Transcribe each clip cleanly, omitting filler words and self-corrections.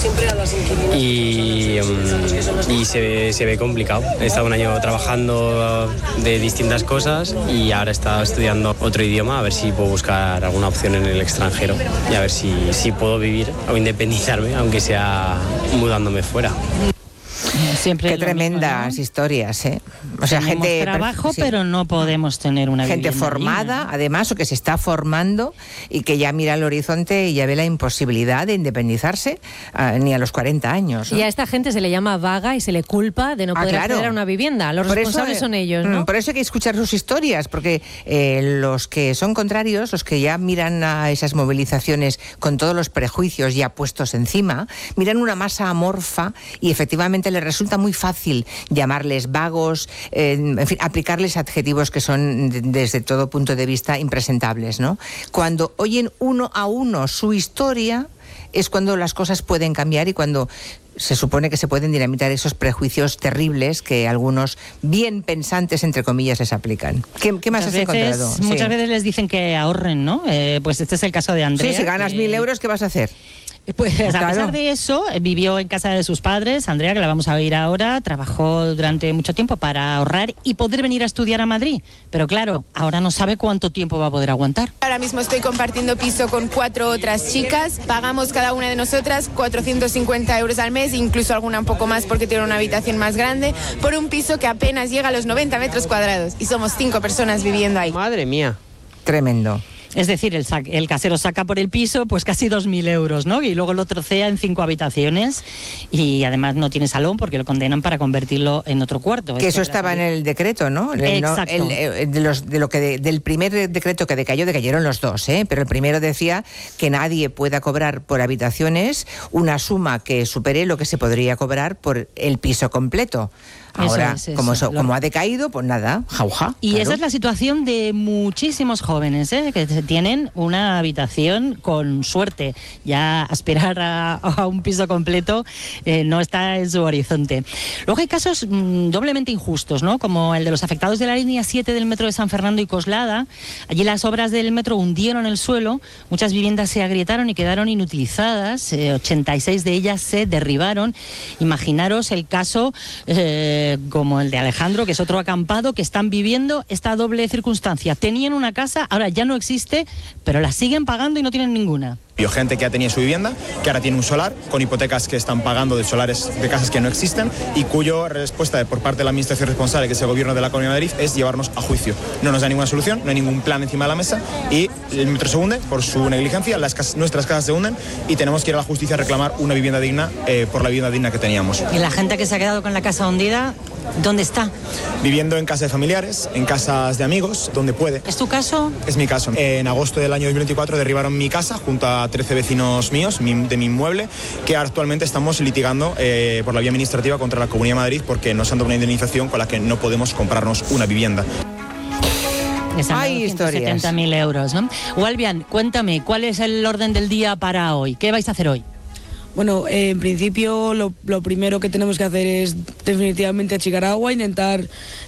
y se ve complicado. He estado un año trabajando de distintas cosas y ahora he estado estudiando otro idioma, a ver si puedo buscar alguna opción en el extranjero y a ver si puedo vivir o independizarme, aunque sea mudándome fuera. Siempre Qué tremendas mismo, ¿no? historias, ¿eh? O sea, tenemos gente trabajo, sí. pero no podemos tener una gente vivienda formada, digna. además, o que se está formando y que ya mira el horizonte y ya ve la imposibilidad de independizarse ni a los 40 años, ¿no? Y a esta gente se le llama vaga y se le culpa de no poder acceder a una vivienda. Los responsables son ellos, ¿no? Por eso hay que escuchar sus historias, porque los que son contrarios, los que ya miran a esas movilizaciones con todos los prejuicios ya puestos encima, miran una masa amorfa y efectivamente les resulta muy fácil llamarles vagos, en fin, aplicarles adjetivos que son desde todo punto de vista impresentables, ¿no? Cuando oyen uno a uno su historia es cuando las cosas pueden cambiar y cuando se supone que se pueden dinamitar esos prejuicios terribles que algunos bien pensantes, entre comillas, les aplican. ¿Qué más has encontrado? Muchas veces les dicen que ahorren, ¿no? Pues este es el caso de Andrea. Sí, si ganas 1.000 euros, ¿qué vas a hacer? Pues Claro. a pesar de eso, vivió en casa de sus padres. Andrea, que la vamos a oír ahora, trabajó durante mucho tiempo para ahorrar y poder venir a estudiar a Madrid. Pero claro, ahora no sabe cuánto tiempo va a poder aguantar. Ahora mismo estoy compartiendo piso con 4 otras chicas. Pagamos cada una de nosotras 450 euros al mes, incluso alguna un poco más porque tiene una habitación más grande, por un piso que apenas llega a los 90 metros cuadrados. Y somos 5 personas viviendo ahí. Madre mía. Tremendo. Es decir, el casero saca por el piso pues casi 2.000 euros, ¿no? Y luego lo trocea en 5 habitaciones y además no tiene salón porque lo condenan para convertirlo en otro cuarto. Que eso estaba en el decreto, ¿no? Exacto. Del primer decreto que decayeron los dos, ¿eh? Pero el primero decía que nadie pueda cobrar por habitaciones una suma que supere lo que se podría cobrar por el piso completo. Ahora, como ha decaído, pues nada, jauja. Y claro. esa es la situación de muchísimos jóvenes, ¿eh? Que tienen una habitación con suerte. Ya aspirar a un piso completo no está en su horizonte. Luego hay casos doblemente injustos, ¿no? Como el de los afectados de la línea 7 del metro de San Fernando y Coslada. Allí las obras del metro hundieron el suelo, muchas viviendas se agrietaron y quedaron inutilizadas, 86 de ellas se derribaron. Imaginaros el caso como el de Alejandro, que es otro acampado, que están viviendo esta doble circunstancia. Tenían una casa, ahora ya no existe, pero la siguen pagando y no tienen ninguna. Vio gente que ya tenía su vivienda, que ahora tiene un solar, con hipotecas que están pagando de solares de casas que no existen y cuya respuesta por parte de la administración responsable, que es el gobierno de la Comunidad de Madrid, es llevarnos a juicio. No nos da ninguna solución, no hay ningún plan encima de la mesa y el metro se hunde por su negligencia, nuestras casas se hunden y tenemos que ir a la justicia a reclamar una vivienda digna por la vivienda digna que teníamos. Y la gente que se ha quedado con la casa hundida, ¿dónde está? Viviendo en casas de familiares, en casas de amigos, donde puede. ¿Es tu caso? Es mi caso. En agosto del año 2024 derribaron mi casa junto a 13 vecinos míos de mi inmueble, que actualmente estamos litigando por la vía administrativa contra la Comunidad de Madrid porque nos han dado una indemnización con la que no podemos comprarnos una vivienda. Hay historias. 70.000 euros, ¿no? Walvian, cuéntame, ¿cuál es el orden del día para hoy? ¿Qué vais a hacer hoy? Bueno, en principio lo primero que tenemos que hacer es definitivamente achicar agua, intentar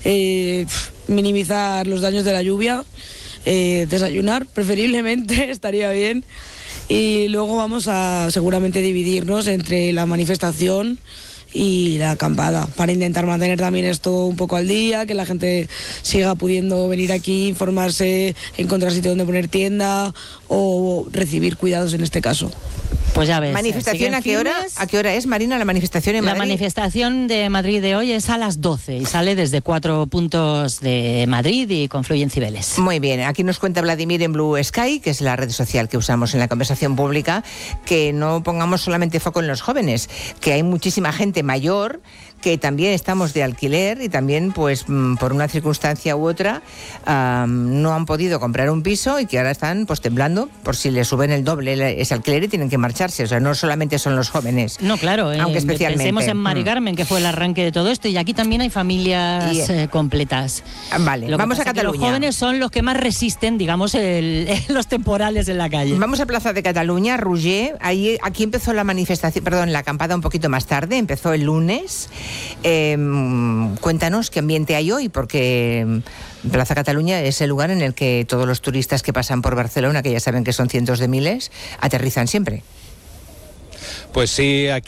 minimizar los daños de la lluvia, desayunar preferiblemente, estaría bien. Y luego vamos a seguramente dividirnos entre la manifestación y la acampada para intentar mantener también esto un poco al día, que la gente siga pudiendo venir aquí, informarse, encontrar sitio donde poner tienda o recibir cuidados en este caso. Pues ya ves. ¿Manifestación a qué hora? ¿A qué hora es, Marina, la manifestación en Madrid? La manifestación de Madrid de hoy es a las 12 y sale desde 4 puntos de Madrid y confluye en Cibeles. Muy bien, aquí nos cuenta Vladimir en Blue Sky, que es la red social que usamos en la conversación pública, que no pongamos solamente foco en los jóvenes, que hay muchísima gente mayor que también estamos de alquiler y también, pues, por una circunstancia u otra, no han podido comprar un piso y que ahora están, pues, temblando por si les suben el doble ese alquiler y tienen que marcharse. O sea, no solamente son los jóvenes. No, claro. Aunque especialmente. Pensemos en Mari Carmen, que fue el arranque de todo esto, y aquí también hay familias completas. Vale, vamos a Cataluña. Los jóvenes son los que más resisten, digamos, los temporales en la calle. Vamos a Plaza de Cataluña, Roger. Aquí empezó la manifestación, perdón, la acampada un poquito más tarde, empezó el lunes. Cuéntanos qué ambiente hay hoy, porque Plaza Cataluña es el lugar en el que todos los turistas que pasan por Barcelona, que ya saben que son cientos de miles, aterrizan siempre. Pues sí, aquí